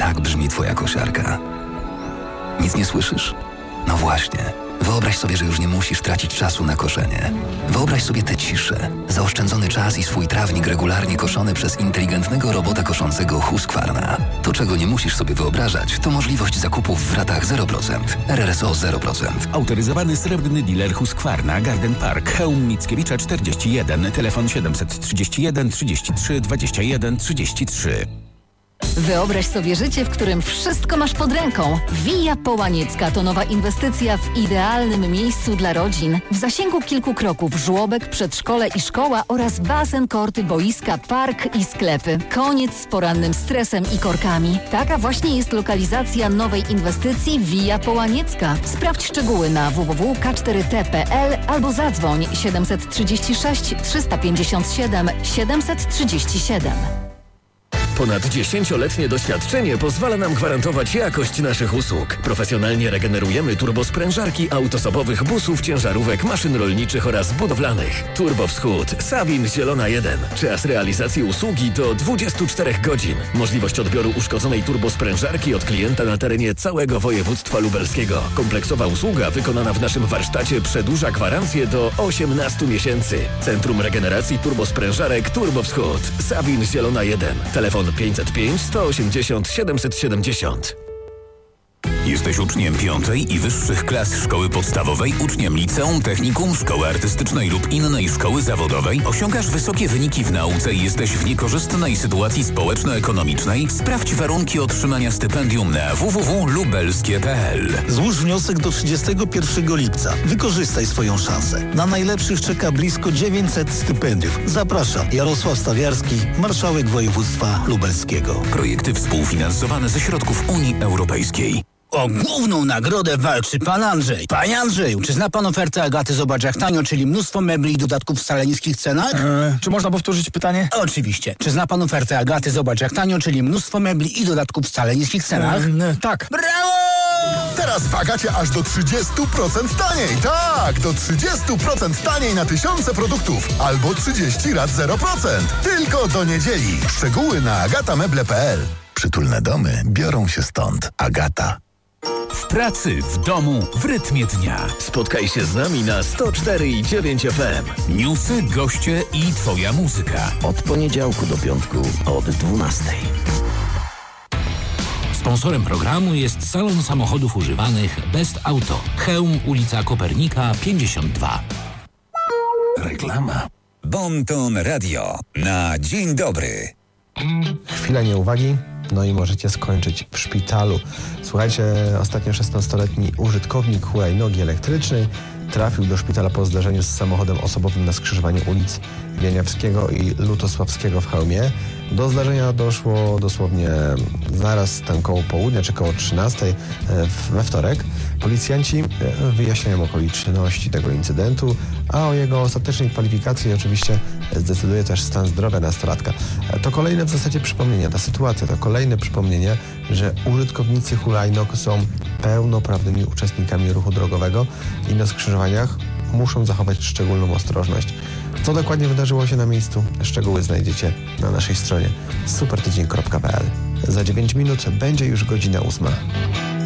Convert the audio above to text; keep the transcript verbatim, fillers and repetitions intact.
Tak brzmi twoja kosiarka. Nic nie słyszysz? No właśnie. Wyobraź sobie, że już nie musisz tracić czasu na koszenie. Wyobraź sobie tę ciszę, zaoszczędzony czas i swój trawnik regularnie koszony przez inteligentnego robota koszącego Husqvarna. To, czego nie musisz sobie wyobrażać, to możliwość zakupów w ratach zero procent. R R S O zero procent. Autoryzowany srebrny dealer Husqvarna Garden Park. Chełm Mickiewicza czterdzieści jeden. Telefon siedemset trzydzieści jeden trzydzieści trzy dwadzieścia jeden trzydzieści trzy. Wyobraź sobie życie, w którym wszystko masz pod ręką. Via Połaniecka to nowa inwestycja w idealnym miejscu dla rodzin. W zasięgu kilku kroków żłobek, przedszkole i szkoła oraz basen, korty, boiska, park i sklepy. Koniec z porannym stresem i korkami. Taka właśnie jest lokalizacja nowej inwestycji Via Połaniecka. Sprawdź szczegóły na w w w kropka k cztery t kropka p l albo zadzwoń siedemset trzydzieści sześć trzysta pięćdziesiąt siedem siedemset trzydzieści siedem. Ponad dziesięcioletnie doświadczenie pozwala nam gwarantować jakość naszych usług. Profesjonalnie regenerujemy turbosprężarki autosobowych busów, ciężarówek, maszyn rolniczych oraz budowlanych. Turbo Wschód, Sawin Zielona jeden. Czas realizacji usługi to dwadzieścia cztery godzin. Możliwość odbioru uszkodzonej turbosprężarki od klienta na terenie całego województwa lubelskiego. Kompleksowa usługa wykonana w naszym warsztacie przedłuża gwarancję do osiemnastu miesięcy. Centrum Regeneracji Turbosprężarek Turbo Wschód, Sawin Zielona jeden. Telefon pięćset pięć sto osiemdziesiąt siedemset siedemdziesiąt. Jesteś uczniem piątej i wyższych klas szkoły podstawowej, uczniem liceum, technikum, szkoły artystycznej lub innej szkoły zawodowej? Osiągasz wysokie wyniki w nauce i jesteś w niekorzystnej sytuacji społeczno-ekonomicznej? Sprawdź warunki otrzymania stypendium na w w w kropka lubelskie kropka p l. Złóż wniosek do trzydziestego pierwszego lipca. Wykorzystaj swoją szansę. Na najlepszych czeka blisko dziewięćset stypendiów. Zapraszam. Jarosław Stawiarski, marszałek województwa lubelskiego. Projekty współfinansowane ze środków Unii Europejskiej. O główną nagrodę walczy pan Andrzej. Panie Andrzeju, czy zna pan ofertę Agaty Zobacz jak tanio, czyli mnóstwo mebli i dodatków w wcale niskich cenach? Eee, czy można powtórzyć pytanie? Oczywiście. Czy zna pan ofertę Agaty Zobacz jak tanio, czyli mnóstwo mebli i dodatków w wcale niskich cenach? Eee, tak. Brawo! Teraz w Agacie aż do trzydzieści procent taniej. Tak, do trzydzieści procent taniej na tysiące produktów. Albo trzydzieści rat zero procent. Tylko do niedzieli. Szczegóły na agatameble kropka p l. Przytulne domy biorą się stąd. Agata. W pracy, w domu, w rytmie dnia. Spotkaj się z nami na sto cztery i dziewięć F M. Newsy, goście i twoja muzyka. Od poniedziałku do piątku od dwunastej. Sponsorem programu jest salon samochodów używanych Best Auto. Chełm, ulica Kopernika pięćdziesiąt dwa. Reklama. Bon Ton Radio na dzień dobry. Chwila nieuwagi, no i możecie skończyć w szpitalu. Słuchajcie, ostatnio szesnastoletni użytkownik hulajnogi elektrycznej trafił do szpitala po zdarzeniu z samochodem osobowym na skrzyżowaniu ulic Wieniawskiego i Lutosławskiego w Chełmie. Do zdarzenia doszło dosłownie zaraz tam koło południa, czy koło trzynastej we wtorek. Policjanci wyjaśniają okoliczności tego incydentu, a o jego ostatecznej kwalifikacji oczywiście zdecyduje też stan zdrowia nastolatka. To kolejne w zasadzie przypomnienie, ta sytuacja to kolejne przypomnienie, że użytkownicy hulajnóg są pełnoprawnymi uczestnikami ruchu drogowego i na skrzyżowaniach muszą zachować szczególną ostrożność. Co dokładnie wydarzyło się na miejscu? Szczegóły znajdziecie na naszej stronie supertydzień kropka p l. Za dziewięć minut będzie już godzina ósma.